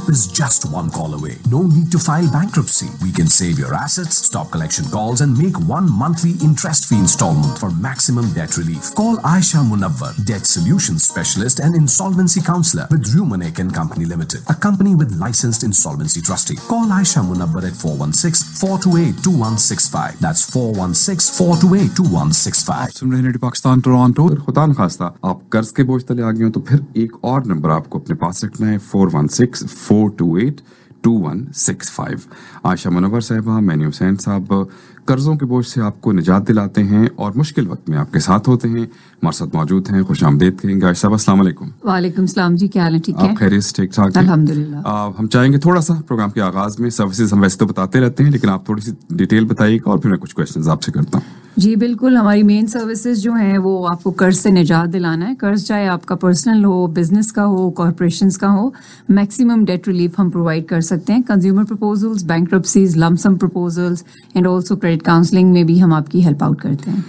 Help is just one call away. No need to file bankruptcy. We can save your assets, stop collection calls, and make one monthly interest-free installment for maximum debt relief. Call Aisha Munawwar, Debt Solutions Specialist and Insolvency Counselor with Rumanek & Company Limited, a company with licensed insolvency trustee. Call Aisha Munawwar at 416-428-2165. That's 416-428-2165. सुन रहे हैं Pakistan Toronto. खुदा न खास्ता आप कर्ज के बोझ तले आ गए हो तो फिर एक और नंबर आपको अपने पास रखना है, 416-428-2165। आयशा मुनव्वर साहिबा, मैनी हुसैन साहब कर्जों के बोझ से आपको निजात दिलाते हैं और मुश्किल वक्त में आपके साथ होते हैं। हमारे साथ मौजूद हैं, खुश आमदीद कहेंगे। आयशा साहब अस्सलाम वालेकुम। वालेकुम सलाम जी, क्या हाल है? ठीक है, आप खैरियत से? ठीक ठाक? अल्हम्दुलिल्लाह। हम चाहेंगे थोड़ा सा प्रोग्राम के आगाज में सर्विसेज हम वैसे तो बताते रहते हैं, लेकिन आप थोड़ी सी डिटेल बताइएगा और फिर मैं कुछ क्वेश्चंस आपसे करता हूँ। जी बिल्कुल, हमारी मेन सर्विसेज जो हैं वो आपको कर्ज से निजात दिलाना है। कर्ज चाहे आपका पर्सनल हो, बिजनेस का हो, कॉर्पोरेशंस का हो, मैक्सिमम डेट रिलीफ हम प्रोवाइड कर सकते हैं। Consumer proposals, बैंक्रप्सीज, lump some proposals and also credit counselling में भी हम आपकी हेल्प आउट करते हैं।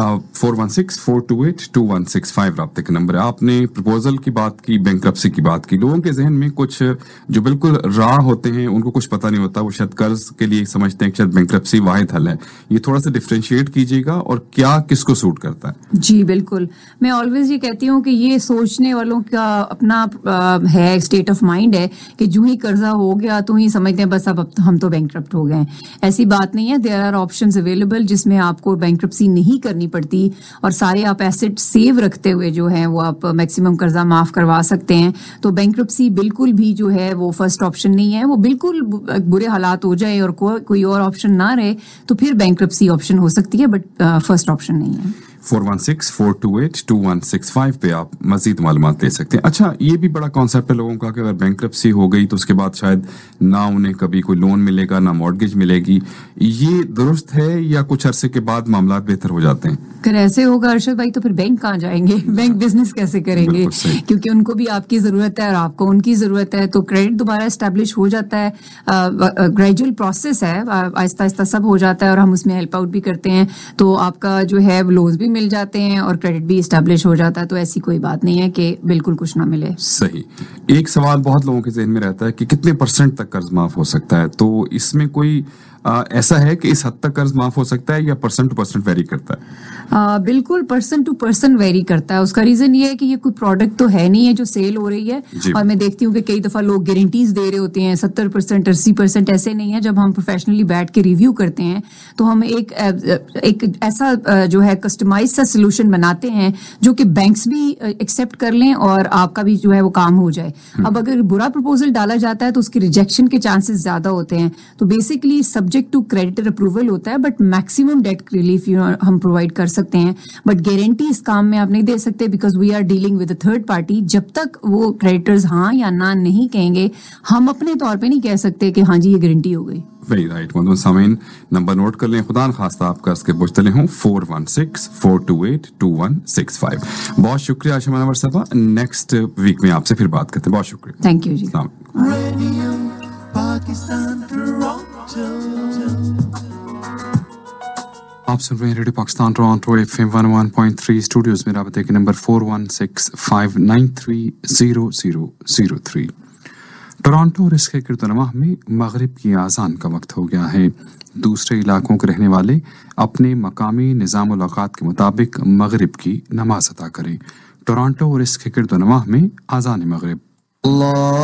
416-428-2165 राब्ते का नंबर है। आपने प्रपोजल की बात की, बैंक्रप्सी की बात की। लोगों के जहन में कुछ जो बिल्कुल राह होते हैं, उनको कुछ पता नहीं होता, वो शायद कर्ज के लिए समझते हैं कि शायद बैंक्रप्सी वाहिद हल है। ये थोड़ा सा डिफरेंशिएट कीजिएगा और क्या किसको सूट करता है? जी बिल्कुल, मैं ऑलवेज ये कहती हूँ कि ये सोचने वालों का अपना है स्टेट ऑफ माइंड है कि जो ही कर्जा हो गया तो ही समझते हैं बस अब हम तो बैंक्रप्ट हो गए। ऐसी बात नहीं है। देयर आर ऑप्शंस अवेलेबल जिसमें आपको बैंक्रप्सी नहीं करनी पड़ती और सारे आप एसेट सेव रखते हुए जो है वो आप मैक्सिमम कर्जा माफ करवा सकते हैं। तो बैंक्रप्सी बिल्कुल भी जो है वो फर्स्ट ऑप्शन नहीं है। वो बिल्कुल बुरे हालात हो जाए और कोई और ऑप्शन ना रहे तो फिर बैंक्रप्सी ऑप्शन हो सकती है, बट फर्स्ट ऑप्शन नहीं है। 416-428-2165 पे आप मजीद मालूमात ले सकते हैं। अच्छा, ये भी बड़ा कॉन्सेप्ट है लोगों का कि अगर बैंक्रप्सी हो गई तो उसके बाद शायद ना उन्हें कभी कोई लोन मिलेगा, ना मॉर्गेज मिलेगी। ये दुरुस्त है या कुछ अरसे के बाद मामला बेहतर हो जाते हैं? अगर ऐसे होगा अरशद भाई तो फिर बैंक कहाँ जाएंगे? बैंक बिजनेस कैसे करेंगे? क्योंकि उनको भी आपकी जरूरत है और आपको उनकी जरूरत है। तो क्रेडिट दोबारा एस्टेब्लिश हो जाता है। ग्रेजुअल प्रोसेस है, आहिस्ता आहिस्ता सब हो जाता है और हम उसमें हेल्प आउट भी करते हैं। तो आपका जो है लोन्स भी मिल जाते हैं और क्रेडिट भी एस्टेब्लिश हो जाता है। तो ऐसी कोई बात नहीं है कि बिल्कुल कुछ ना मिले। सही। एक सवाल बहुत लोगों के जहन में रहता है कि कितने % तक कर्ज माफ हो सकता है? तो इसमें कोई ऐसा है कि इस हद तक कर्ज माफ हो सकता है या % टू % वेरी करता है? बिल्कुल % टू % वेरी करता है। उसका रीजन ये है कि ये कोई प्रोडक्ट तो है नहीं है जो सेल हो रही है। और मैं देखती हूँ कि कई दफा लोग गारंटीज दे रहे होते हैं 70%, 80%। ऐसे नहीं है। जब हम प्रोफेशनली बैठ के रिव्यू करते हैं तो हम एक ऐसा जो है कस्टमाइज सा सोल्यूशन बनाते हैं जो कि बैंक्स भी एक्सेप्ट कर लें और आपका भी जो है वो काम हो जाए। अब अगर बुरा प्रपोजल डाला जाता है तो उसके रिजेक्शन के चांसेस ज्यादा होते हैं। तो basically subject to creditor approval होता है, बट मैक्सिमम डेट रिलीफ हम प्रोवाइड कर सकते हैं। बट गारंटी इस काम में आप नहीं दे सकते because we are dealing with a third party. जब तक वो क्रेडिटर्स हाँ या ना नहीं कहेंगे, हम अपने तौर पे नहीं कह सकते कि हाँ जी ये गारंटी हो गई। Very right. सामीन नंबर नोट कर लें, खुदा न खास्ता आप कर्ज के बोझ तले हों। 416-428-2165। बहुत शुक्रिया आयशा मुनव्वर साहबा। नेक्स्ट वीक में आपसे फिर बात करते हैं। बहुत शुक्रिया। थैंक यू जी। आप सुन रहे हैं radio Pakistan Toronto FM 101.3 studios में। राबते के नंबर 416-593-0003। टोरंटो और इसके गिरदोनवाह में मगरिब की आज़ान का वक्त हो गया है। दूसरे इलाकों के रहने वाले अपने मकामी निज़ाम उल औक़ात के मुताबिक मगरिब की नमाज अदा करें। टोरंटो और इसके गिरदोनवाह में आज़ान मगरिब।